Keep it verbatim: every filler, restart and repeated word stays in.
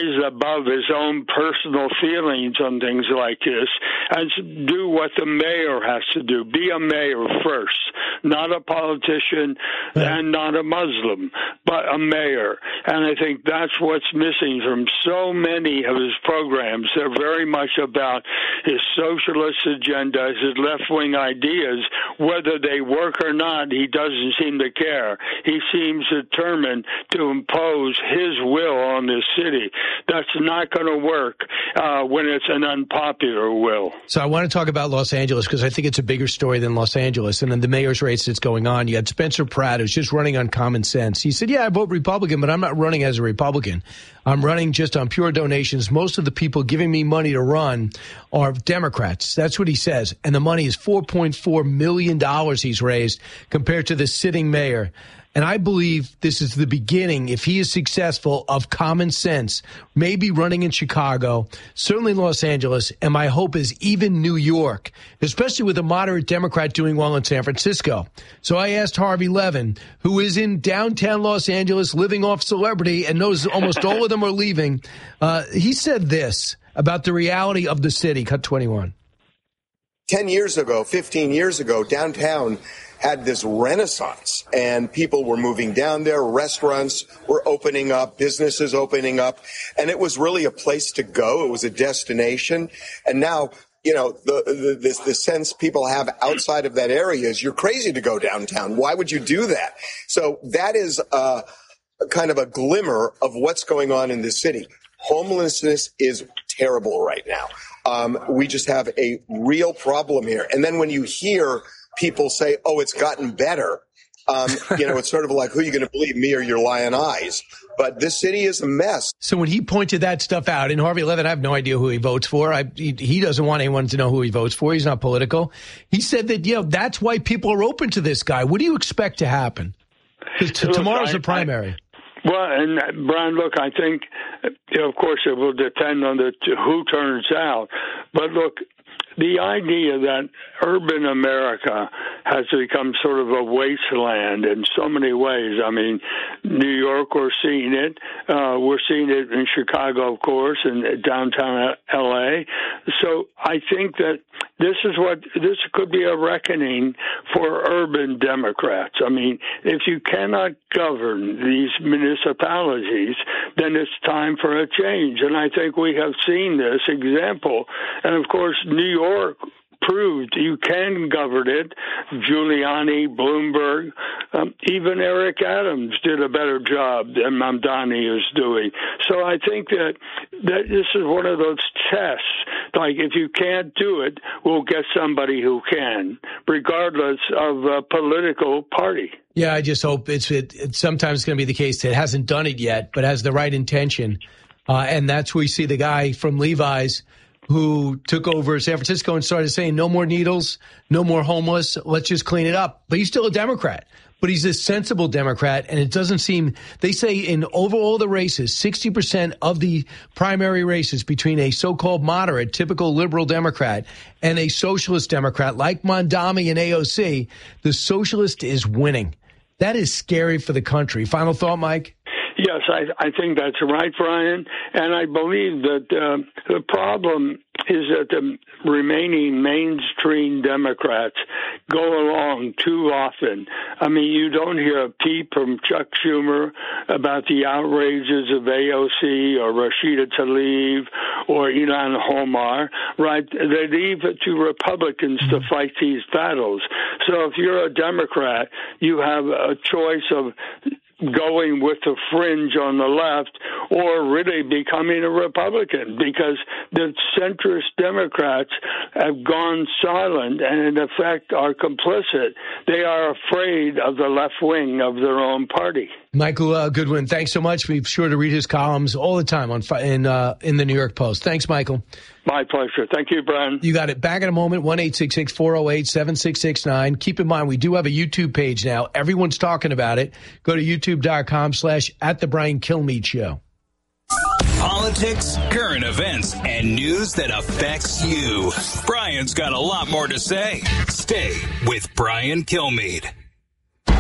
rise above his own personal feelings on things like this and do what the mayor has to do. Be a mayor first, not a politician and not a Muslim, but a mayor. And I think that's what's missing from so many of his programs. They're very much about his socialist agenda, his left-wing ideas. Whether they work or not, he doesn't seem to care. He seems determined to impose his will on this city. That's not going to work uh, when it's an unpopular will. So I want to talk about Los Angeles because I think it's a bigger story than Los Angeles. And in the mayor's race that's going on, you had Spencer Pratt, who's just running on common sense. He said, yeah, I vote Republican, but I'm not running as a Republican. I'm running just on pure donations. Most of the people giving me money to run are Democrats. That's what he says. And the money is four point four million dollars he's raised compared to the sitting mayor. And I believe this is the beginning, if he is successful, of common sense, maybe running in Chicago, certainly Los Angeles, and my hope is even New York, especially with a moderate Democrat doing well in San Francisco. So I asked Harvey Levin, who is in downtown Los Angeles living off celebrity and knows almost all of them are leaving. Uh, he said this about the reality of the city. Cut twenty-one. Ten years ago, fifteen years ago, downtown had this renaissance and people were moving down there. Restaurants were opening up, businesses opening up, and it was really a place to go. It was a destination. And now, you know, the, the, the, the sense people have outside of that area is you're crazy to go downtown. Why would you do that? So that is uh, a kind of a glimmer of what's going on in this city. Homelessness is terrible right now. Um, we just have a real problem here. And then when you hear people say, oh, it's gotten better, um, you know, it's sort of like, who are you going to believe, me or your lying eyes? But this city is a mess. So when he pointed that stuff out, and Harvey Levin, I have no idea who he votes for. I, he, he doesn't want anyone to know who he votes for. He's not political. He said that, you know, that's why people are open to this guy. What do you expect to happen? Because t- tomorrow's the primary. I, Well, and uh, Brian, look, I think, you know, of course, it will depend on the who turns out. But look, the idea that urban America has become sort of a wasteland in so many ways. I mean, New York, we're seeing it. Uh, we're seeing it in Chicago, of course, and downtown L A. So I think that this is what this could be a reckoning for urban Democrats. I mean, if you cannot govern these municipalities, then it's time for a change. And I think we have seen this example. And of course, New York proved you can govern it. Giuliani, Bloomberg, um, even Eric Adams did a better job than Mamdani is doing. So I think that, that this is one of those tests. Like, if you can't do it, we'll get somebody who can, regardless of a political party. Yeah, I just hope it's it, it's sometimes going to be the case that it hasn't done it yet, but has the right intention. Uh, and that's where you see the guy from Levi's who took over San Francisco and started saying no more needles, no more homeless, let's just clean it up. But he's still a Democrat. But he's a sensible Democrat, and it doesn't seem – they say in over all the races, sixty percent of the primary races between a so-called moderate, typical liberal Democrat, and a socialist Democrat like Mamdani and A O C, the socialist is winning. That is scary for the country. Final thought, Mike? Yes, I, I think that's right, Brian. And I believe that uh, the problem is that the remaining mainstream Democrats go along too often. I mean, you don't hear a peep from Chuck Schumer about the outrages of A O C or Rashida Tlaib or Ilhan Omar, right? They leave it to Republicans to fight these battles. So if you're a Democrat, you have a choice of going with the fringe on the left or really becoming a Republican, because the centrist Democrats have gone silent and in effect are complicit. They are afraid of the left wing of their own party. Michael uh, Goodwin, thanks so much. Be sure to read his columns all the time on in uh, in the New York Post. Thanks, Michael. My pleasure. Thank you, Brian. You got it. Back in a moment, one eight six six, four oh eight, seven six six nine. Keep in mind, we do have a YouTube page now. Everyone's talking about it. Go to youtube.com slash at the Brian Kilmeade Show. Politics, current events, and news that affects you. Brian's got a lot more to say. Stay with Brian Kilmeade.